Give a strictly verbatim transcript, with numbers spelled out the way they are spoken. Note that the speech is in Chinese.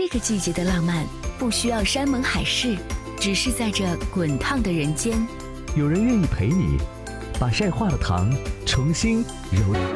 这个季节的浪漫，不需要山盟海誓，只是在这滚烫的人间， 有人愿意陪你，把晒化的糖重新揉。